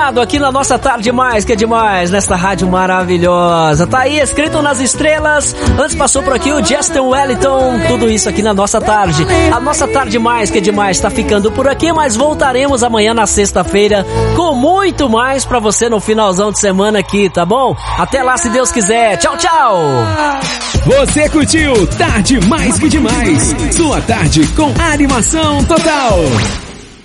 ligado aqui na nossa Tarde Mais, que é demais, nesta rádio maravilhosa. Tá aí escrito nas estrelas. Antes passou por aqui o Justin Wellington. Tudo isso aqui na nossa tarde. A nossa Tarde Mais, que é demais, tá ficando por aqui, mas voltaremos amanhã na sexta-feira com muito mais pra você no finalzão de semana aqui, tá bom? Até lá, se Deus quiser. Tchau, tchau! Você curtiu Tarde Mais que Demais. Sua tarde com animação total.